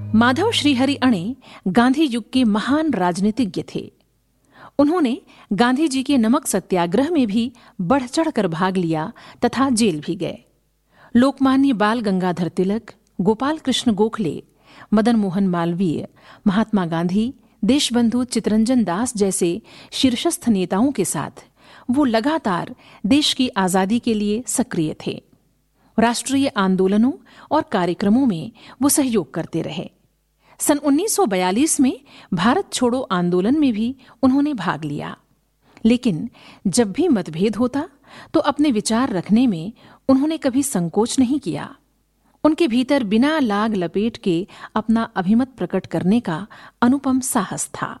माधव श्रीहरि अणे गांधी युग के महान राजनीतिज्ञ थे। उन्होंने गांधी जी के नमक सत्याग्रह में भी बढ़ चढ़कर भाग लिया तथा जेल भी गए। लोकमान्य बाल गंगाधर तिलक, गोपाल कृष्ण गोखले, मदन मोहन मालवीय, महात्मा गांधी, देशबंधु चित्तरंजन दास जैसे शीर्षस्थ नेताओं के साथ वो लगातार देश की आजादी के लिए सक्रिय थे। राष्ट्रीय आंदोलनों और कार्यक्रमों में वो सहयोग करते रहे। सन 1942 में भारत छोड़ो आंदोलन में भी उन्होंने भाग लिया, लेकिन जब भी मतभेद होता तो अपने विचार रखने में उन्होंने कभी संकोच नहीं किया। उनके भीतर बिना लाग लपेट के अपना अभिमत प्रकट करने का अनुपम साहस था।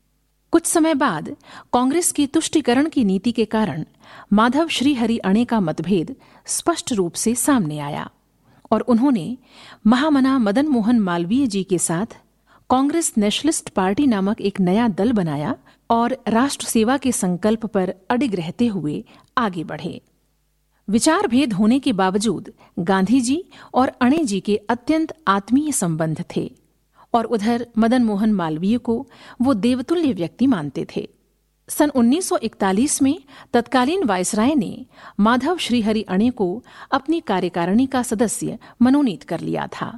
कुछ समय बाद कांग्रेस की तुष्टीकरण की नीति के कारण माधव श्रीहरि अणे का मतभेद स्पष्ट रूप से सामने आया और उन्होंने महामना मदन मोहन मालवीय जी के साथ कांग्रेस नेशनलिस्ट पार्टी नामक एक नया दल बनाया और राष्ट्र सेवा के संकल्प पर अडिग रहते हुए आगे बढ़े। विचार भेद होने के बावजूद गांधी जी और अणे जी के अत्यंत आत्मीय संबंध थे और उधर मदन मोहन मालवीय को वो देवतुल्य व्यक्ति मानते थे। सन 1941 में तत्कालीन वायसराय ने माधव श्रीहरि अणे को अपनी कार्यकारिणी का सदस्य मनोनीत कर लिया था,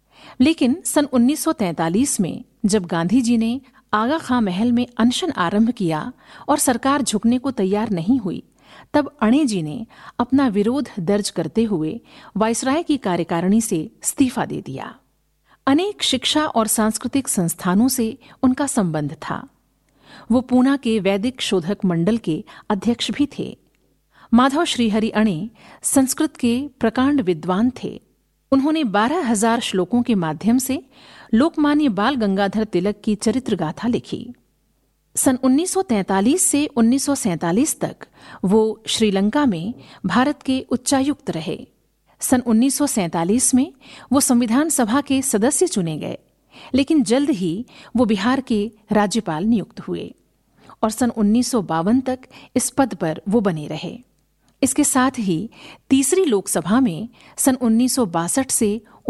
लेकिन सन 1943 में जब गांधी जी ने आगा खां महल में अनशन आरंभ किया और सरकार झुकने को तैयार नहीं हुई, तब अणे जी ने अपना विरोध दर्ज करते हुए वायसराय की कार्यकारिणी से इस्तीफा दे दिया। अनेक शिक्षा और सांस्कृतिक संस्थानों से उनका संबंध था। वो पूना के वैदिक शोधक मंडल के अध्यक्ष भी थे। माधव श्रीहरि अणे संस्कृत के प्रकांड विद्वान थे। उन्होंने 12,000 श्लोकों के माध्यम से लोकमान्य बाल गंगाधर तिलक की चरित्र गाथा लिखी। सन 1943 से 1947 तक वो श्रीलंका में भारत के उच्चायुक्त रहे। सन 1947 में वो संविधान सभा के सदस्य चुने गए, लेकिन जल्द ही वो बिहार के राज्यपाल नियुक्त हुए और सन 1952 तक इस पद पर वो बने रहे। इसके साथ ही तीसरी लोकसभा में सन 1962 से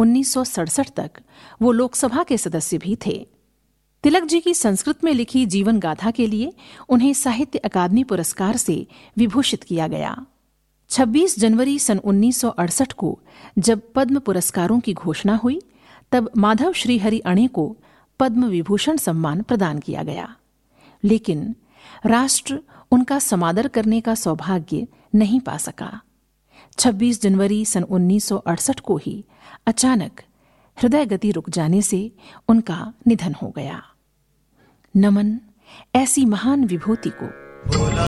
1967 तक वो लोकसभा के सदस्य भी थे। तिलक जी की संस्कृत में लिखी जीवन गाथा के लिए उन्हें साहित्य अकादमी पुरस्कार से विभूषित किया गया। 26 जनवरी सन 1968 को जब पद्म पुरस्कारों की घोषणा हुई, तब माधव श्रीहरि अणे को पद्म विभूषण सम्मान प्रदान किया गया, लेकिन राष्ट्र उनका समादर करने का सौभाग्य नहीं पा सका। 26 जनवरी सन 1968 को ही अचानक हृदय गति रुक जाने से उनका निधन हो गया। नमन ऐसी महान विभूति को।